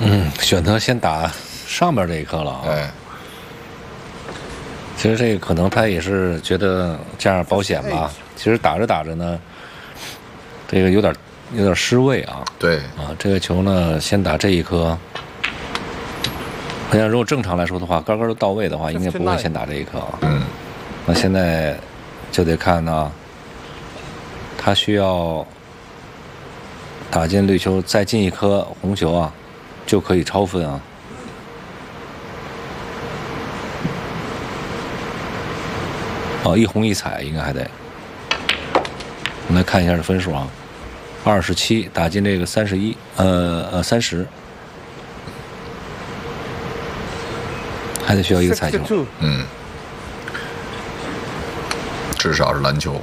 选择先打上边这一颗了啊。 哎， 其实这个可能他也是觉得这样保险吧。其实打着打着呢，这个有点失位啊。 对啊，这个球呢，先打这一颗。好像如果正常来说的话，杆杆都到位的话，应该不会先打这一颗啊。那现在就得看呢，他需要打进绿球，再进一颗红球啊，就可以超分啊。哦，一红一彩应该还得。我们来看一下这分数啊，27打进这个31， 30，还得需要一个彩球。 至少是篮球。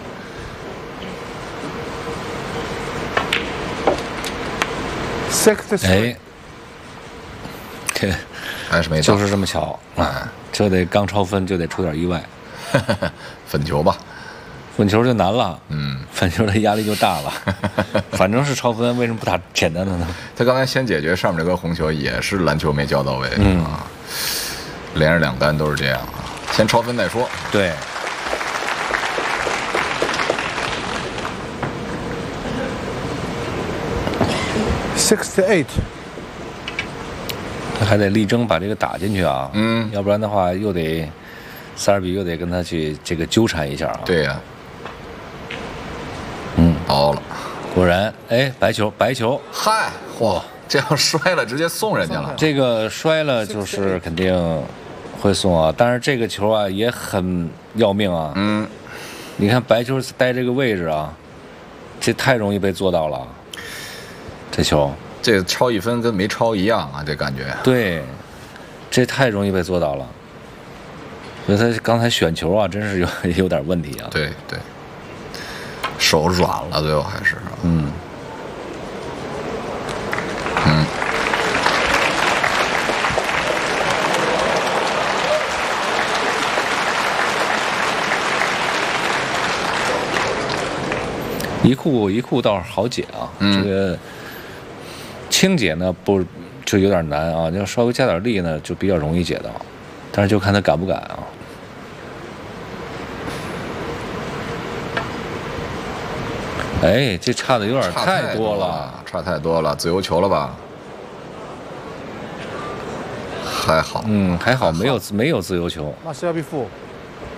哎，这还是没到， 就是这么巧啊，就得刚超分就得出点意外。 粉球吧， 粉球就难了，粉球的压力就大了。反正是超分，为什么不打简单的呢？ 他刚才先解决上面这颗红球，也是篮球没交到位，连着2杆都是这样啊，先超分再说。 对。 68， 他还得力争把这个打进去啊，要不然的话又得塞尔比又得跟他去这个纠缠一下啊。 对呀，包了， 果然，哎，白球， 嗨，嚯，这样摔了直接送人家了。 这个摔了就是肯定会送啊，但是这个球啊也很要命啊。你看白球待这个位置啊，这太容易被做到了。这球， 这超1分跟没超一样啊，这感觉。 对，这太容易被做到了。所以他刚才选球啊，真是有点问题啊。 对，手软了，最后还是。 一库倒是好解啊，这个轻解呢不就有点难啊，要稍微加点力呢就比较容易解到，但是就看他敢不敢啊。哎，这差的有点太多了， 差太多了，自由球了吧？还好， 还好没有自由球。 那是要被负。